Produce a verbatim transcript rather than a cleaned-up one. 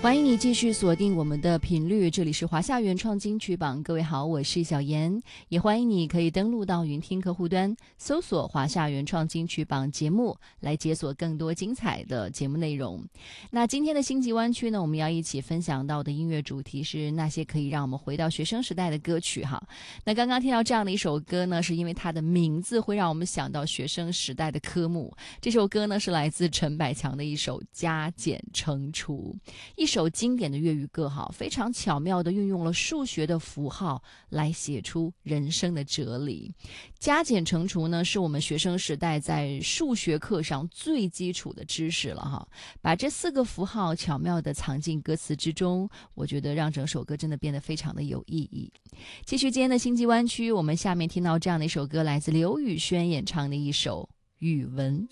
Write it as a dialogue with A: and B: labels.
A: 欢迎你继续锁定我们的频率，这里是华夏原创金曲榜。各位好，我是小妍，也欢迎你可以登录到云听客户端，搜索华夏原创金曲榜节目，来解锁更多精彩的节目内容。那今天的星际湾区呢，我们要一起分享到的音乐主题是那些可以让我们回到学生时代的歌曲哈。那刚刚听到这样的一首歌呢，是因为它的名字会让我们想到学生时代的科目。这首歌呢是来自陈百强的一首《加减乘除》，一首经典的粤语歌哈，非常巧妙地运用了数学的符号来写出人生的哲理。加减乘除呢，是我们学生时代在数学课上最基础的知识了哈。把这四个符号巧妙地藏进歌词之中，我觉得让整首歌真的变得非常的有意义。继续今天的星际湾区，我们下面听到这样的一首歌，来自刘宇轩演唱的一首《语文》。